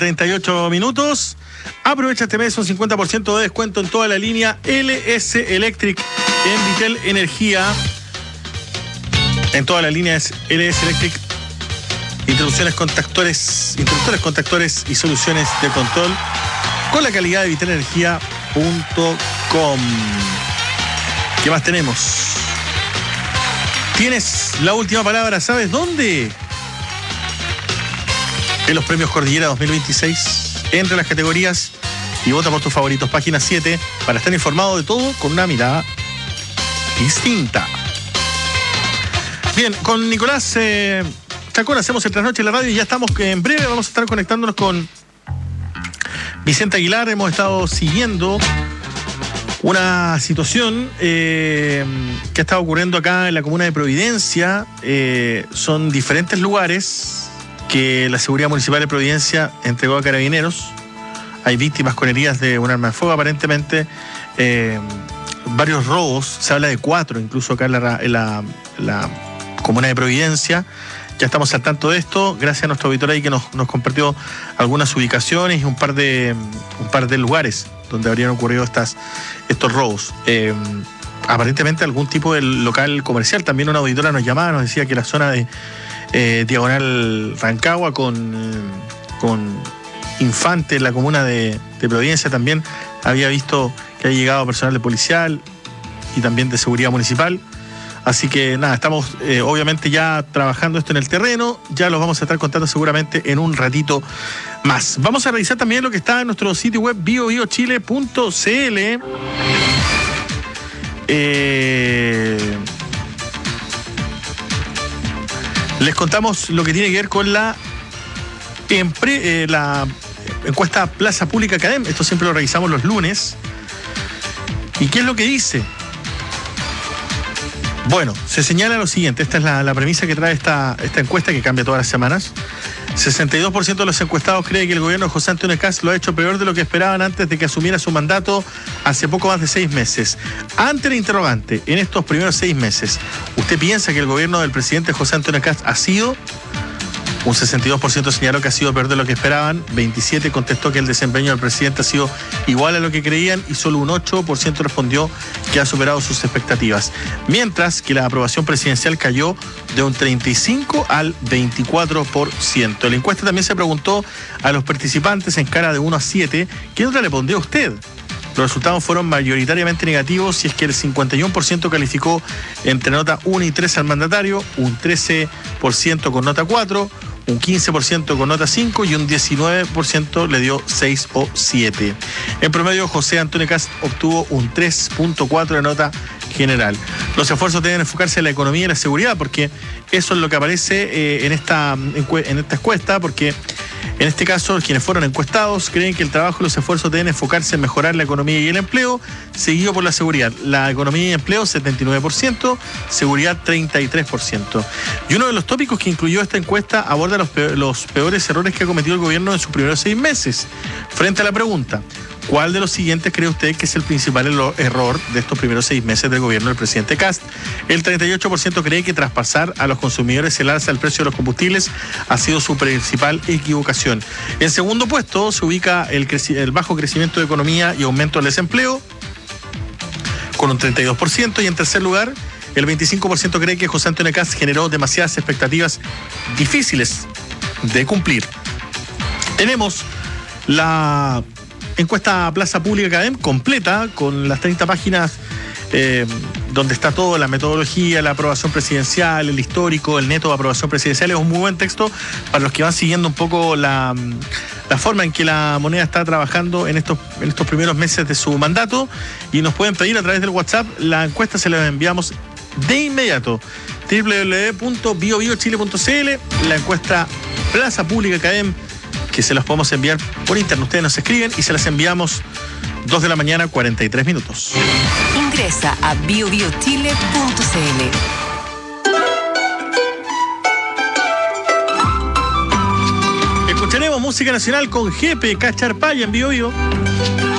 38 minutos. Aprovecha este mes un 50% de descuento en toda la línea LS Electric en Vitel Energía. En toda la línea es LS Electric. Interruptores, contactores y soluciones de control con la calidad de vitelenergia.com. ¿Qué más tenemos? Tienes la última palabra, ¿sabes dónde? En los premios Cordillera 2026, entre las categorías y vota por tus favoritos. Página 7, para estar informado de todo con una mirada distinta. Bien, con Nicolás Chacón hacemos el Trasnoche en la radio y ya estamos en breve. Vamos a estar conectándonos con Vicente Aguilar. Hemos estado siguiendo una situación que ha estado ocurriendo acá en la comuna de Providencia. Son diferentes lugares que la Seguridad Municipal de Providencia entregó a Carabineros. Hay víctimas con heridas de un arma de fuego, aparentemente. Varios robos, se habla de 4 incluso acá en la comuna de Providencia. Ya estamos al tanto de esto, gracias a nuestro auditor ahí que nos compartió algunas ubicaciones y un par de lugares donde habrían ocurrido estos robos. Aparentemente algún tipo de local comercial. También una auditora nos llamaba, nos decía que la zona de Diagonal Rancagua con Infante, en la comuna de Providencia, también había visto que ha llegado personal de policial y también de seguridad municipal. Así que nada, estamos obviamente ya trabajando esto en el terreno. Ya los vamos a estar contando seguramente en un ratito más. Vamos a revisar también lo que está en nuestro sitio web biobiochile.cl. Les contamos lo que tiene que ver con la encuesta Plaza Pública Academ. Esto siempre lo revisamos los lunes. ¿Y qué es lo que dice? Bueno, se señala lo siguiente. Esta es la premisa que trae esta encuesta, que cambia todas las semanas. 62% de los encuestados cree que el gobierno de José Antonio Kast lo ha hecho peor de lo que esperaban antes de que asumiera su mandato hace poco más de 6 meses. Ante la interrogante, en estos primeros 6 meses, ¿usted piensa que el gobierno del presidente José Antonio Kast ha sido? Un 62% señaló que ha sido peor de lo que esperaban, 27% contestó que el desempeño del presidente ha sido igual a lo que creían y solo un 8% respondió que ha superado sus expectativas. Mientras que la aprobación presidencial cayó de un 35% al 24%. La encuesta también se preguntó a los participantes en escala de 1 a 7, ¿qué nota le pondría usted? Los resultados fueron mayoritariamente negativos, y es que el 51% calificó entre nota 1 y 3 al mandatario, un 13% con nota 4, un 15% con nota 5 y un 19% le dio 6 o 7. En promedio, José Antonio Kast obtuvo un 3.4 de nota general. Los esfuerzos deben enfocarse en la economía y la seguridad, porque eso es lo que aparece en esta encuesta, porque en este caso, quienes fueron encuestados creen que el trabajo y los esfuerzos deben enfocarse en mejorar la economía y el empleo, seguido por la seguridad. La economía y empleo, 79%, seguridad, 33%. Y uno de los tópicos que incluyó esta encuesta aborda los peores errores que ha cometido el gobierno en sus primeros 6 meses. Frente a la pregunta, ¿cuál de los siguientes cree usted que es el principal error de estos primeros 6 meses del gobierno del presidente Kast? El 38% cree que traspasar a los consumidores el alza del precio de los combustibles ha sido su principal equivocación. En segundo puesto se ubica el bajo crecimiento de economía y aumento del desempleo, con un 32%. Y en tercer lugar, el 25% cree que José Antonio Kast generó demasiadas expectativas difíciles de cumplir. Tenemos la encuesta Plaza Pública Academ completa, con las 30 páginas donde está todo, la metodología, la aprobación presidencial, el histórico, el neto de aprobación presidencial. Es un muy buen texto para los que van siguiendo un poco la forma en que la moneda está trabajando en estos primeros meses de su mandato, y nos pueden pedir a través del WhatsApp. La encuesta se la enviamos de inmediato. www.biobiochile.cl, la encuesta Plaza Pública Academ, que se las podemos enviar por internet. Ustedes nos escriben y se las enviamos 2 de la mañana, 43 minutos. Ingresa a biobiochile.cl. Escucharemos música nacional con Jepe Cacharpaya en Bio Bio.